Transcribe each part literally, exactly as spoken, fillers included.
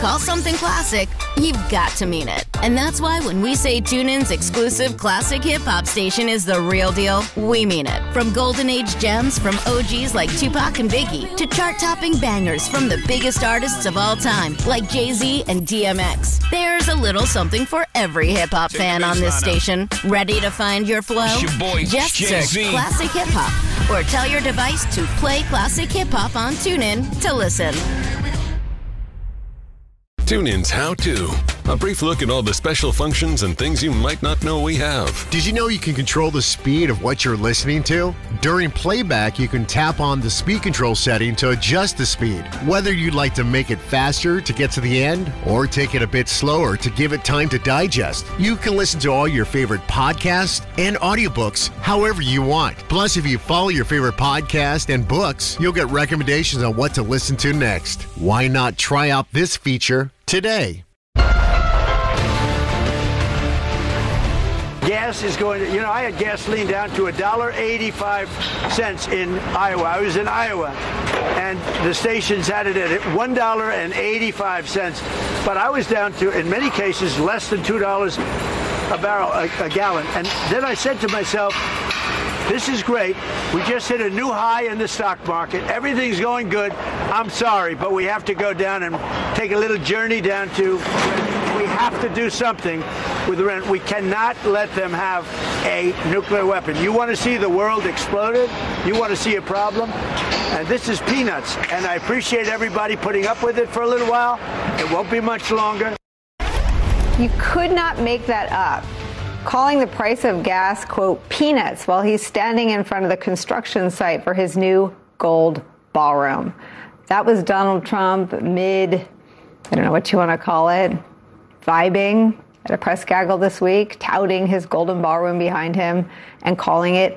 call something classic, you've got to mean it. And that's why when we say TuneIn's exclusive classic hip-hop station is the real deal, we mean it. From golden age gems from O Gs like Tupac and Biggie to chart-topping bangers from the biggest artists of all time like Jay-Z and D M X. There's a little something for every hip-hop fan on this station. Ready to find your flow? It's your boy, Just Jay-Z. search Classic Hip Hop or tell your device to play Classic Hip Hop on TuneIn to listen. TuneIn's How To. A brief look at all the special functions and things you might not know we have. Did you know you can control the speed of what you're listening to? During playback, you can tap on the speed control setting to adjust the speed. Whether you'd like to make it faster to get to the end or take it a bit slower to give it time to digest, you can listen to all your favorite podcasts and audiobooks however you want. Plus, if you follow your favorite podcast and books, you'll get recommendations on what to listen to next. Why not try out this feature today? Gas is going to, you know, I had gasoline down to one dollar and eighty-five cents in Iowa. I was in Iowa, and the stations had it at one dollar and eighty-five cents. But I was down to, in many cases, less than two dollars a barrel, a, a gallon. And then I said to myself, this is great. We just hit a new high in the stock market. Everything's going good. I'm sorry, but we have to go down and take a little journey down to, we have to do something with Iran. We cannot let them have a nuclear weapon. You want to see the world exploded? You want to see a problem? And this is peanuts. And I appreciate everybody putting up with it for a little while. It won't be much longer. You could not make that up. Calling the price of gas, quote, peanuts, while he's standing in front of the construction site for his new gold ballroom. That was Donald Trump mid, I don't know what you want to call it, vibing at a press gaggle this week, touting his golden ballroom behind him and calling it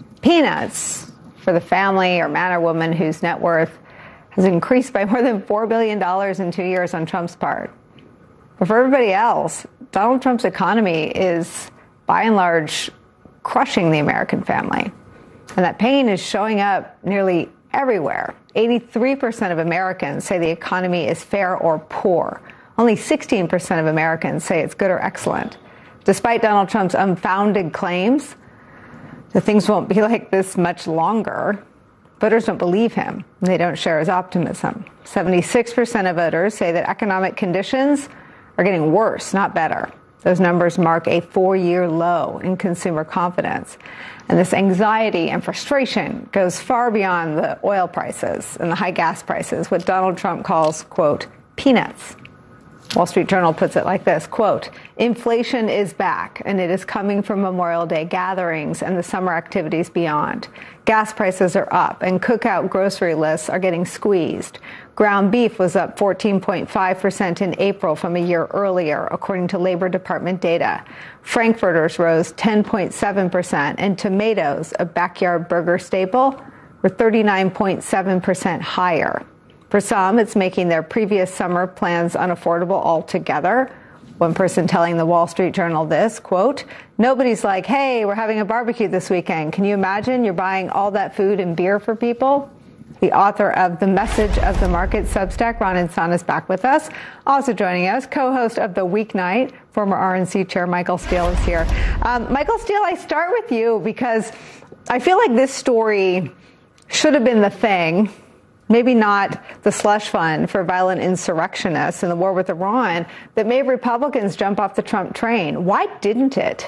peanuts for the family or man or woman whose net worth has increased by more than four billion dollars in two years on Trump's part. But for everybody else, Donald Trump's economy is, by and large, crushing the American family. And that pain is showing up nearly everywhere. eighty-three percent of Americans say the economy is fair or poor. Only sixteen percent of Americans say it's good or excellent. Despite Donald Trump's unfounded claims that things won't be like this much longer, voters don't believe him. And they don't share his optimism. seventy-six percent of voters say that economic conditions are getting worse, not better. Those numbers mark a four-year low in consumer confidence. And this anxiety and frustration goes far beyond the oil prices and the high gas prices, what Donald Trump calls, quote, peanuts. Wall Street Journal puts it like this, quote, inflation is back, and it is coming from Memorial Day gatherings and the summer activities beyond. Gas prices are up, and cookout grocery lists are getting squeezed. Ground beef was up fourteen point five percent in April from a year earlier, according to Labor Department data. Frankfurters rose ten point seven percent, and tomatoes, a backyard burger staple, were thirty-nine point seven percent higher. For some, it's making their previous summer plans unaffordable altogether. One person telling the Wall Street Journal this, quote, nobody's like, hey, we're having a barbecue this weekend. Can you imagine you're buying all that food and beer for people? The author of The Message of the Market Substack, Ron Insan, is back with us. Also joining us, co-host of The Weeknight, former R N C chair Michael Steele is here. Um, Michael Steele, I start with you because I feel like this story should have been the thing. Maybe not the slush fund for violent insurrectionists in the war with Iran that made Republicans jump off the Trump train. Why didn't it?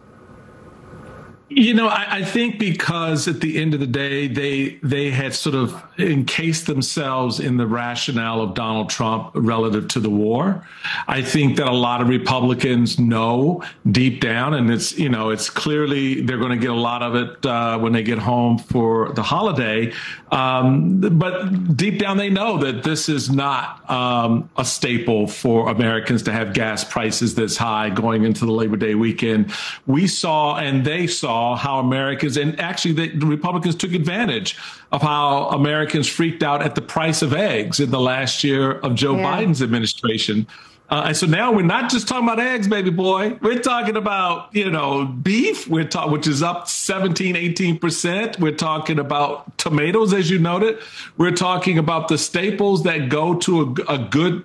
You know, I, I think because at the end of the day, they they had sort of encased themselves in the rationale of Donald Trump relative to the war. I think that a lot of Republicans know deep down, and it's, you know, it's clearly they're going to get a lot of it uh, when they get home for the holiday. Um, but deep down, they know that this is not um, a staple for Americans to have gas prices this high going into the Labor Day weekend. We saw and they saw how Americans, and actually the, the Republicans took advantage of how Americans freaked out at the price of eggs in the last year of Joe yeah. Biden's administration. Uh, and so now we're not just talking about eggs, baby boy. We're talking about, you know, beef, we're ta- which is up seventeen, eighteen percent. We're talking about tomatoes, as you noted. We're talking about the staples that go to a, a good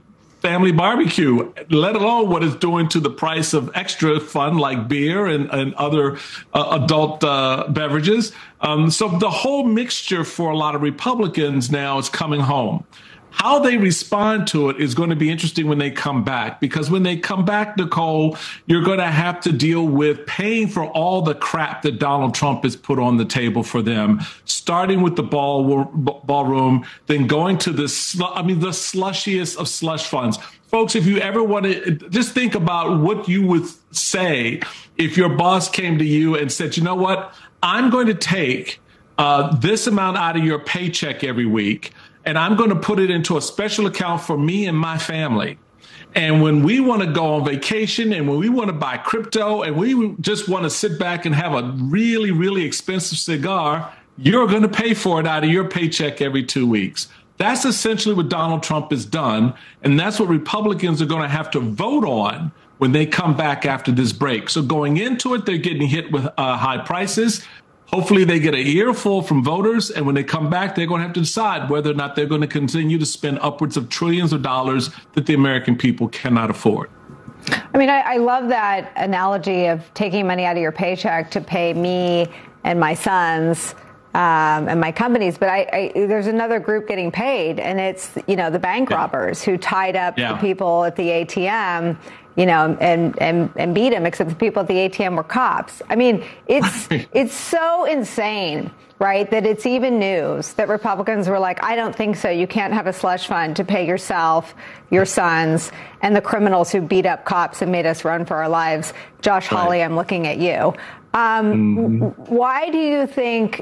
family barbecue, let alone what it's doing to the price of extra fun like beer and, and other uh, adult uh, beverages. Um, so the whole mixture for a lot of Republicans now is coming home. How they respond to it is going to be interesting when they come back, because when they come back, Nicole, you're going to have to deal with paying for all the crap that Donald Trump has put on the table for them, starting with the ball ballroom, then going to the, sl- I mean, the slushiest of slush funds. Folks, if you ever want to just think about what you would say if your boss came to you and said, you know what, I'm going to take uh, this amount out of your paycheck every week, and I'm going to put it into a special account for me and my family. And when we want to go on vacation and when we want to buy crypto and we just want to sit back and have a really, really expensive cigar, you're going to pay for it out of your paycheck every two weeks. That's essentially what Donald Trump has done. And that's what Republicans are going to have to vote on when they come back after this break. So going into it, they're getting hit with uh, high prices. Hopefully they get an earful from voters, and when they come back, they're going to have to decide whether or not they're going to continue to spend upwards of trillions of dollars that the American people cannot afford. I mean, I, I love that analogy of taking money out of your paycheck to pay me and my sons um, and my companies. But I, I, there's another group getting paid, and it's, you know, the bank yeah. robbers who tied up yeah. the people at the A T M, you know, and, and, and beat him, except the people at the A T M were cops. I mean, it's it's so insane, right, that it's even news that Republicans were like, I don't think so. You can't have a slush fund to pay yourself, your sons, and the criminals who beat up cops and made us run for our lives. Josh right. Hawley, I'm looking at you. Um, mm-hmm. Why do you think,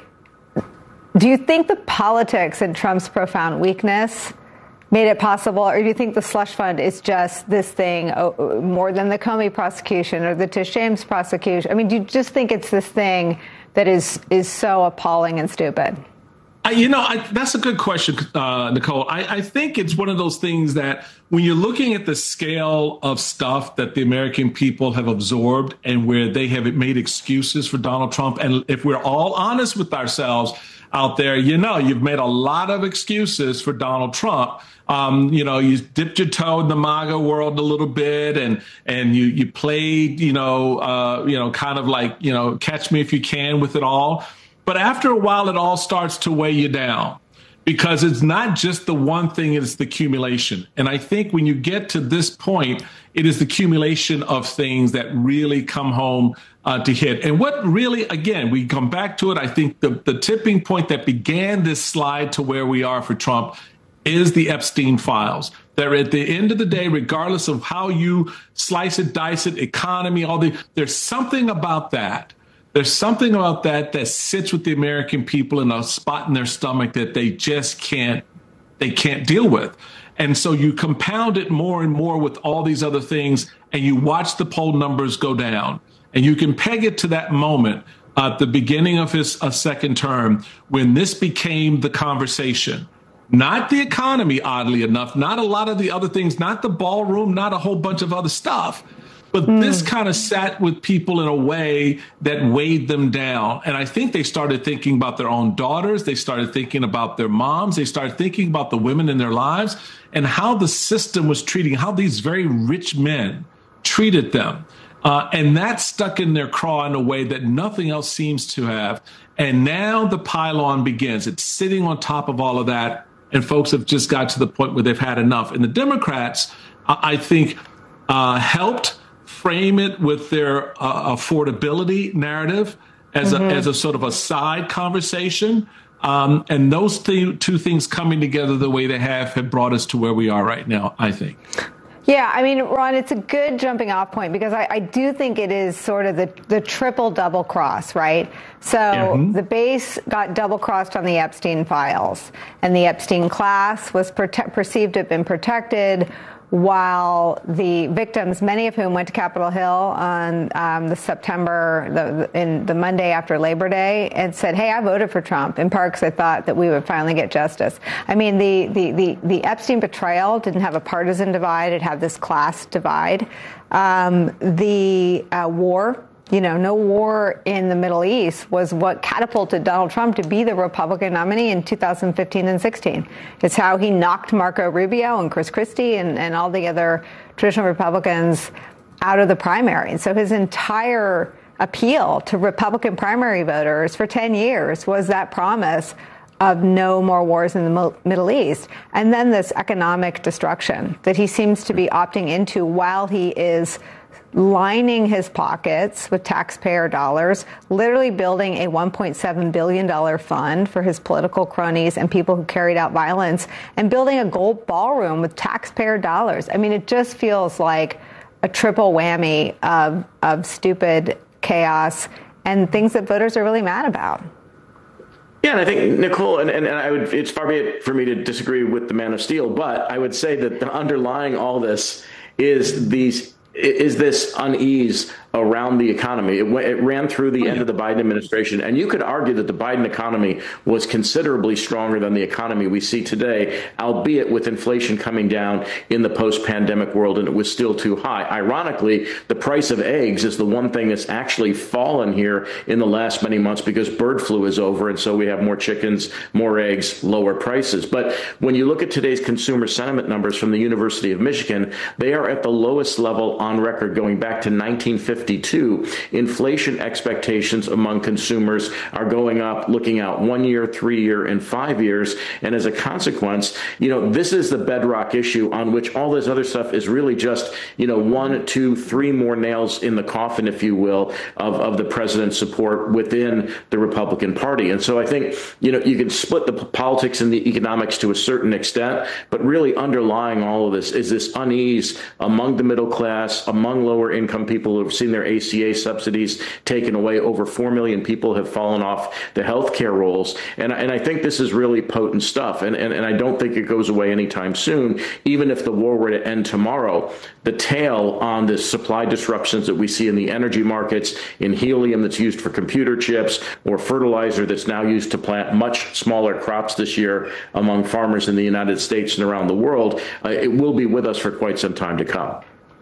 do you think the politics and Trump's profound weakness made it possible, or do you think the slush fund is just this thing oh, more than the Comey prosecution or the Tish James prosecution? I mean, do you just think it's this thing that is is so appalling and stupid? I, you know, I, that's a good question, uh, Nicole. I, I think it's one of those things that when you're looking at the scale of stuff that the American people have absorbed and where they have made excuses for Donald Trump, and if we're all honest with ourselves out there, you know, you've made a lot of excuses for Donald Trump. Um, you know, you dipped your toe in the MAGA world a little bit, and and you you played, you know, uh, you know, kind of like, you know, catch me if you can with it all. But after a while, it all starts to weigh you down, because it's not just the one thing, it's the accumulation. And I think when you get to this point, it is the accumulation of things that really come home uh, to hit. And what really, again, we come back to it, I think the, the tipping point that began this slide to where we are for Trump is the Epstein files. That at the end of the day, regardless of how you slice it, dice it, economy, all the, there's something about that. There's something about that that sits with the American people in a spot in their stomach that they just can't, they can't deal with. And so you compound it more and more with all these other things, and you watch the poll numbers go down. And you can peg it to that moment at the beginning of his uh, second term when this became the conversation. Not the economy, oddly enough, not a lot of the other things, not the ballroom, not a whole bunch of other stuff. But mm. this kind of sat with people in a way that weighed them down. And I think they started thinking about their own daughters. They started thinking about their moms. They started thinking about the women in their lives and how the system was treating, how these very rich men treated them. Uh, and that stuck in their craw in a way that nothing else seems to have. And now the pile-on begins. It's sitting on top of all of that. And folks have just got to the point where they've had enough. And the Democrats, I think, uh, helped frame it with their uh, affordability narrative as, mm-hmm. a, as a sort of a side conversation. Um, and those th- two things coming together the way they have have brought us to where we are right now, I think. Yeah, I mean, Ron, it's a good jumping off point because I, I do think it is sort of the, the triple double cross, right? So mm-hmm. the base got double crossed on the Epstein files, and the Epstein class was prote- perceived to have been protected, while the victims, many of whom went to Capitol Hill on um, the September, the, in the Monday after Labor Day, and said, hey, I voted for Trump, in part because I thought that we would finally get justice. I mean, the, the, the, the Epstein betrayal didn't have a partisan divide. It had this class divide. Um, the uh, war you know, no war in the Middle East was what catapulted Donald Trump to be the Republican nominee in two thousand fifteen and sixteen. It's how he knocked Marco Rubio and Chris Christie and, and all the other traditional Republicans out of the primary. And so his entire appeal to Republican primary voters for ten years was that promise of no more wars in the Middle East. And then this economic destruction that he seems to be opting into while he is lining his pockets with taxpayer dollars, literally building a one point seven billion dollars fund for his political cronies and people who carried out violence, and building a gold ballroom with taxpayer dollars. I mean, it just feels like a triple whammy of, of stupid chaos and things that voters are really mad about. Yeah, and I think, Nicole, and, and, and I would, it's far be it for me to disagree with the Man of Steel, but I would say that the underlying all this is these is this unease around the economy. It, went, it ran through the end of the Biden administration, and you could argue that the Biden economy was considerably stronger than the economy we see today, albeit with inflation coming down in the post-pandemic world, and it was still too high. Ironically, the price of eggs is the one thing that's actually fallen here in the last many months because bird flu is over, and so we have more chickens, more eggs, lower prices. But when you look at today's consumer sentiment numbers from the University of Michigan, they are at the lowest level on record going back to nineteen fifty-two. Inflation expectations among consumers are going up, looking out one year, three year, and five years. And as a consequence, you know, this is the bedrock issue on which all this other stuff is really just, you know, one, two, three more nails in the coffin, if you will, of, of the president's support within the Republican Party. And so I think, you know, you can split the politics and the economics to a certain extent, but really underlying all of this is this unease among the middle class, among lower income people who have seen their A C A subsidies taken away. Over four million people have fallen off the healthcare rolls. And, and I think this is really potent stuff. And, and, and I don't think it goes away anytime soon. Even if the war were to end tomorrow, the tail on the supply disruptions that we see in the energy markets, in helium that's used for computer chips, or fertilizer that's now used to plant much smaller crops this year among farmers in the United States and around the world, uh, it will be with us for quite some time to come.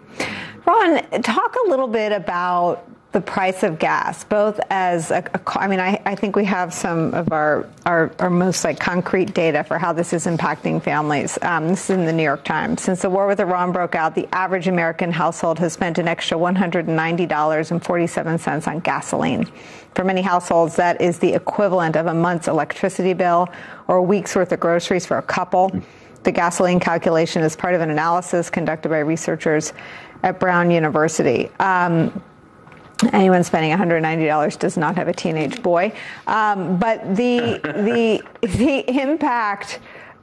Ron, talk a little bit about the price of gas, both as a, a I mean, I, I think we have some of our, our, our most like concrete data for how this is impacting families. Um, this is in the New York Times. Since the war with Iran broke out, the average American household has spent an extra one hundred ninety dollars and forty-seven cents on gasoline. For many households, that is the equivalent of a month's electricity bill or a week's worth of groceries for a couple. The gasoline calculation is part of an analysis conducted by researchers at Brown University. Um, anyone spending one hundred ninety dollars does not have a teenage boy. Um, but the the the impact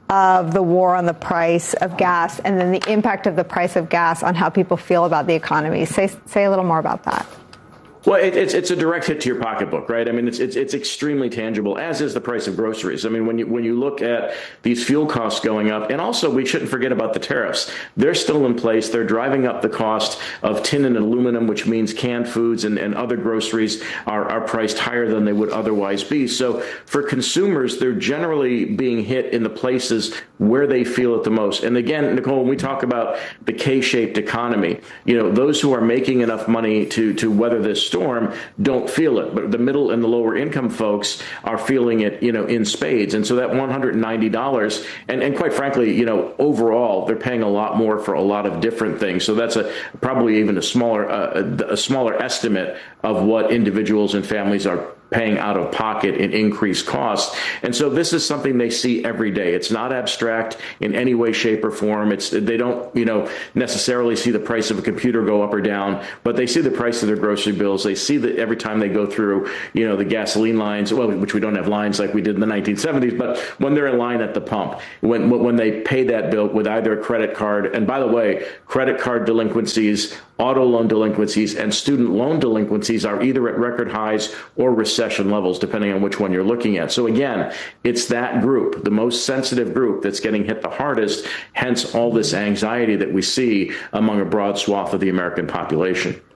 of the war on the price of gas, and then the impact of the price of gas on how people feel about the economy. Say say a little more about that. Well, it, it's it's a direct hit to your pocketbook, right? I mean, it's it's it's extremely tangible, as is the price of groceries. I mean, when you when you look at these fuel costs going up, and also we shouldn't forget about the tariffs. They're still in place. They're driving up the cost of tin and aluminum, which means canned foods and, and other groceries are, are priced higher than they would otherwise be. So for consumers, they're generally being hit in the places where they feel it the most. And again, Nicole, when we talk about the K-shaped economy, you know, those who are making enough money to to weather this storm don't feel it, but the middle and the lower income folks are feeling it, you know, in spades. And so that one hundred ninety dollars, and, and quite frankly, you know, overall, they're paying a lot more for a lot of different things. So that's a probably even a smaller uh, a, a smaller estimate of what individuals and families are paying out of pocket in increased costs. And so this is something they see every day. It's not abstract in any way, shape, or form. It's they don't, you know, necessarily see the price of a computer go up or down, but they see the price of their grocery bills. They see that every time they go through, you know, the gasoline lines, well, which we don't have lines like we did in the nineteen seventies, but when they're in line at the pump, when when they pay that bill with either a credit card, and by the way, credit card delinquencies, auto loan delinquencies, and student loan delinquencies are either at record highs or recession levels, depending on which one you're looking at. So again, it's that group, the most sensitive group, that's getting hit the hardest, hence all this anxiety that we see among a broad swath of the American population.